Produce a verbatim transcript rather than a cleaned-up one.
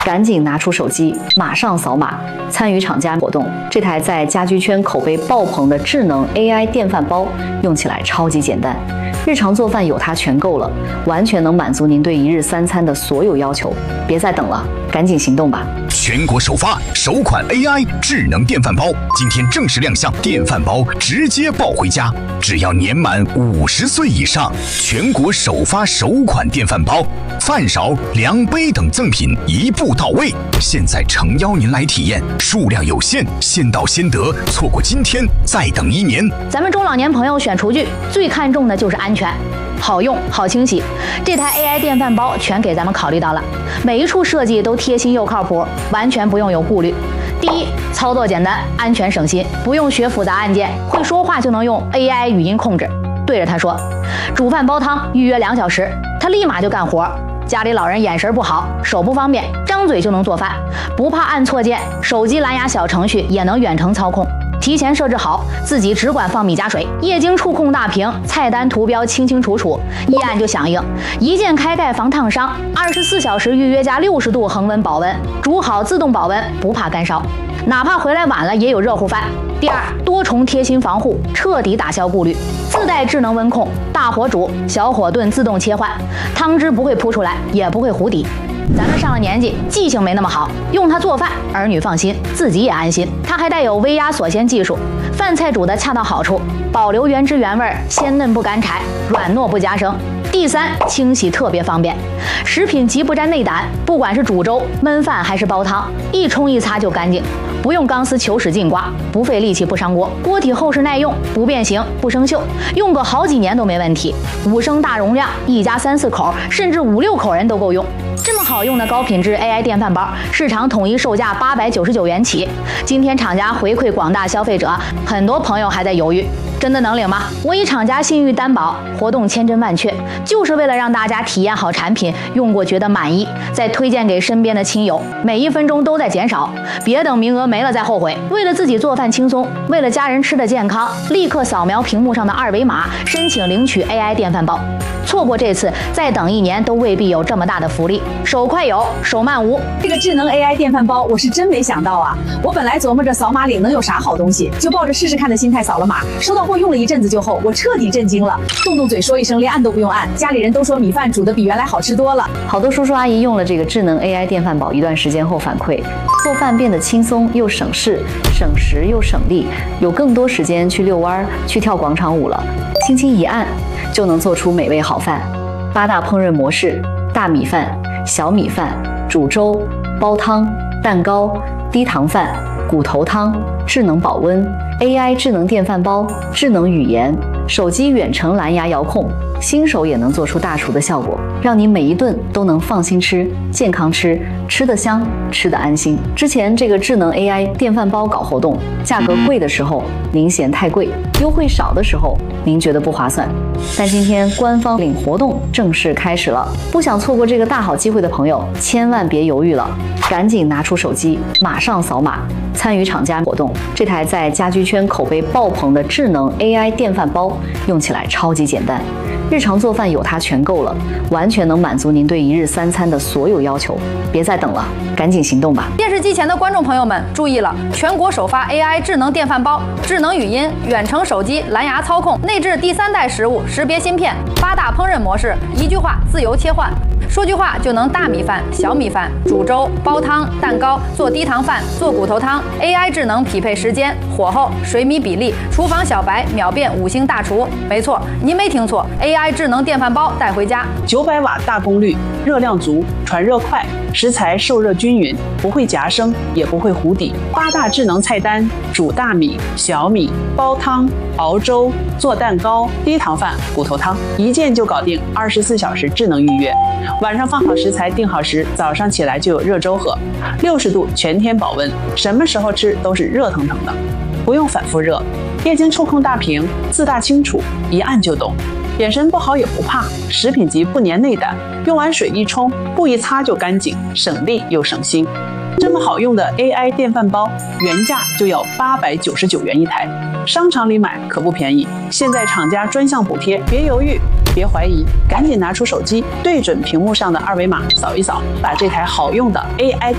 赶紧拿出手机，马上扫码参与厂家活动。这台在家居圈口碑爆棚的智能 A I 电饭煲，用起来超级简单，日常做饭有它全够了，完全能满足您对一日三餐的所有要求。别再等了，赶紧行动吧！ 全国首发首款 A I 智能电饭煲，今天正式亮相，电饭煲直接抱回家，只要年满五十岁以上，全国首发首款电饭煲，饭勺、量杯等赠品一步到位。现在诚邀您来体验，数量有限，先到先得，错过今天再等一年。 咱们中老年朋友选厨具最看重的就是安全。好用好清洗，这台 A I 电饭煲全给咱们考虑到了，每一处设计都贴心又靠谱，完全不用有顾虑。第一，操作简单，安全省心，不用学复杂按键，会说话就能用 A I 语音控制，对着它说煮饭煲汤，预约两小时，它立马就干活。家里老人眼神不好，手不方便，张嘴就能做饭，不怕按错键，手机蓝牙小程序也能远程操控。提前设置好，自己只管放米加水，液晶触控大屏，菜单图标清清楚楚，一按就响应，一键开盖防烫伤，二十四小时预约加六十度恒温保温，煮好自动保温，不怕干烧，哪怕回来晚了也有热乎饭。第二，多重贴心防护，彻底打消顾虑，自带智能温控，大火煮，小火炖自动切换，汤汁不会扑出来，也不会糊底。咱们上了年纪，记性没那么好，用它做饭，儿女放心，自己也安心。它还带有微压锁鲜技术，饭菜煮得恰到好处，保留原汁原味，鲜嫩不干柴，软糯不夹生。第三，清洗特别方便，食品极不沾内胆，不管是煮粥、焖饭还是煲汤，一冲一擦就干净，不用钢丝球使劲刮，不费力气不伤锅，锅体厚实耐用，不变形不生锈，用个好几年都没问题。五升大容量，一家三四口甚至五六口人都够用。这么好用的高品质 A I 电饭煲，市场统一售价八百九十九元起。今天厂家回馈广大消费者，很多朋友还在犹豫，真的能领吗？我以厂家信誉担保，活动千真万确，就是为了让大家体验好产品，用过觉得满意，再推荐给身边的亲友。每一分钟都在减少，别等名额没了再后悔。为了自己做饭轻松，为了家人吃的健康，立刻扫描屏幕上的二维码，申请领取 A I 电饭煲。错过这次，再等一年都未必有这么大的福利。手快有，手慢无。 这个智能 A I 电饭煲，我是真没想到啊！我本来琢磨着扫码领能有啥好东西，就抱着试试看的心态扫了码。收到货用了一阵子就后，我彻底震惊了，动动嘴说一声，连按都不用按。家里人都说米饭煮的比原来好吃多了。 好多叔叔阿姨用了这个智能 A I 电饭煲一段时间后反馈，做饭变得轻松又省事，省时又省力，有更多时间去遛弯、去跳广场舞了。轻轻一按，就能做出美味好饭。八大烹饪模式：大米饭、小米饭、煮粥、煲汤、蛋糕、低糖饭、骨头汤、智能保温、A I 智能电饭煲、智能语言、手机远程蓝牙遥控，新手也能做出大厨的效果，让你每一顿都能放心吃、健康吃，吃得香，吃得安心。之前这个智能 A I 电饭煲搞活动，价格贵的时候您嫌太贵，优惠少的时候您觉得不划算。但今天官方领活动正式开始了，不想错过这个大好机会的朋友，千万别犹豫了，赶紧拿出手机，马上扫码参与厂家活动。这台在家居圈口碑爆棚的智能 A I 电饭煲，用起来超级简单，日常做饭有它全够了，完全能满足您对一日三餐的所有要求。别再等了，赶紧行动吧！ 电视机前的观众朋友们注意了，全国首发 A I 智能电饭煲，智能语音、远程手机蓝牙操控，内置第三代食物识别芯片，八大烹饪模式，一句话自由切换。说句话就能大米饭、小米饭、煮粥、煲汤、蛋糕、做低糖饭、做骨头汤。A I 智能匹配时间、火候、水米比例，厨房小白秒变五星大厨。没错，您没听错 ，A I 智能电饭煲带回家。 九百瓦大功率，热量足，传热快，食材受热均匀，不会夹生，也不会糊底。八大智能菜单：煮大米、小米、煲汤、熬粥、做蛋糕、低糖饭、骨头汤，一键就搞定，二十四小时智能预约。晚上放好食材，定好时，早上起来就有热粥喝，六十度全天保温，什么时候吃都是热腾腾的，不用反复热。液晶触控大屏，字大清楚，一按就懂。眼神不好也不怕，食品级不粘内胆，用完水一冲，布一擦就干净，省力又省心。这么好用的 A I 电饭煲，原价就要八百九十九元一台，商场里买可不便宜。现在厂家专项补贴，别犹豫，别怀疑，赶紧拿出手机，对准屏幕上的二维码扫一扫，把这台好用的 A I